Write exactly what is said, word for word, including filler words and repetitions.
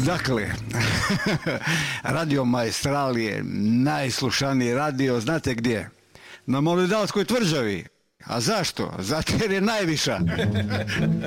Dakle, Radio Maestral je najslušaniji radio, znate gdje? Na Moledalskoj tvrđavi. A zašto? Zato jer je najviša.